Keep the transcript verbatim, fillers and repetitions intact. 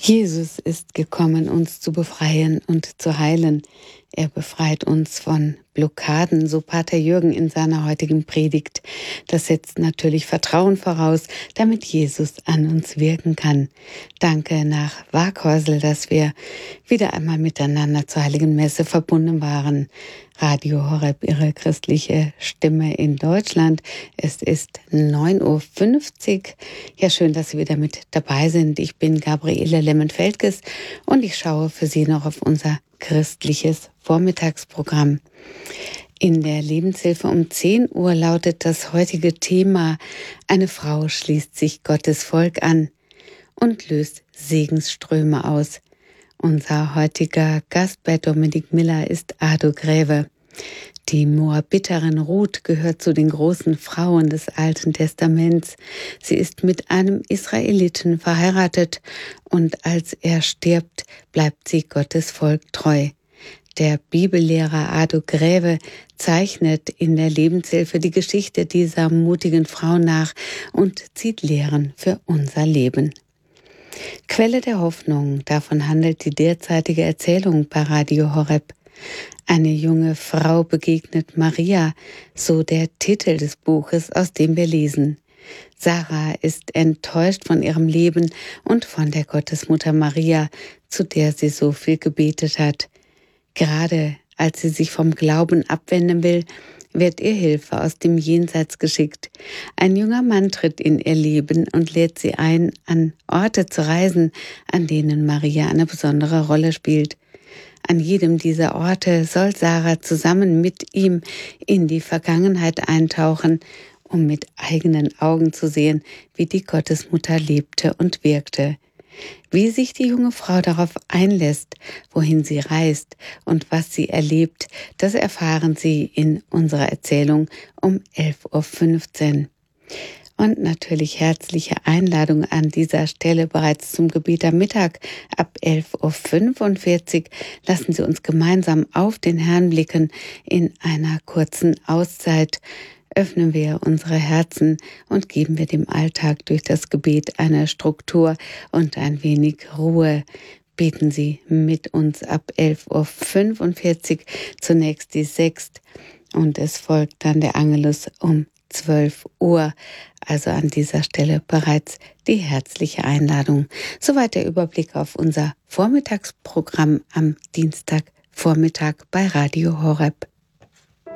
Jesus ist gekommen, uns zu befreien und zu heilen. Er befreit uns von Blockaden, so Pater Jürgen in seiner heutigen Predigt. Das setzt natürlich Vertrauen voraus, damit Jesus an uns wirken kann. Danke nach Waaghäusel, dass wir wieder einmal miteinander zur Heiligen Messe verbunden waren. Radio Horeb, Ihre christliche Stimme in Deutschland. Es ist neun Uhr fünfzig. Ja, schön, dass Sie wieder mit dabei sind. Ich bin Gabriele Lemmen-Feldges und ich schaue für Sie noch auf unser christliches Vormittagsprogramm. In der Lebenshilfe um zehn Uhr lautet das heutige Thema: Eine Frau schließt sich Gottes Volk an und löst Segensströme aus. Unser heutiger Gast bei Dominik Miller ist Ado Gräve. Die Moabiterin Ruth gehört zu den großen Frauen des Alten Testaments. Sie ist mit einem Israeliten verheiratet und als er stirbt, bleibt sie Gottes Volk treu. Der Bibellehrer Ado Gräve zeichnet in der Lebenshilfe die Geschichte dieser mutigen Frau nach und zieht Lehren für unser Leben. Quelle der Hoffnung, davon handelt die derzeitige Erzählung bei Radio Horeb. Eine junge Frau begegnet Maria, so der Titel des Buches, aus dem wir lesen. Sarah ist enttäuscht von ihrem Leben und von der Gottesmutter Maria, zu der sie so viel gebetet hat. Gerade als sie sich vom Glauben abwenden will, wird ihr Hilfe aus dem Jenseits geschickt. Ein junger Mann tritt in ihr Leben und lädt sie ein, an Orte zu reisen, an denen Maria eine besondere Rolle spielt. An jedem dieser Orte soll Sarah zusammen mit ihm in die Vergangenheit eintauchen, um mit eigenen Augen zu sehen, wie die Gottesmutter lebte und wirkte. Wie sich die junge Frau darauf einlässt, wohin sie reist und was sie erlebt, das erfahren Sie in unserer Erzählung um elf Uhr fünfzehn. Und natürlich herzliche Einladung an dieser Stelle bereits zum Gebet am Mittag ab elf Uhr fünfundvierzig. Lassen Sie uns gemeinsam auf den Herrn blicken. In einer kurzen Auszeit öffnen wir unsere Herzen und geben wir dem Alltag durch das Gebet eine Struktur und ein wenig Ruhe. Beten Sie mit uns ab elf Uhr fünfundvierzig zunächst die Sext und es folgt dann der Angelus um zwölf Uhr. Also an dieser Stelle bereits die herzliche Einladung. Soweit der Überblick auf unser Vormittagsprogramm am Dienstagvormittag bei Radio Horeb.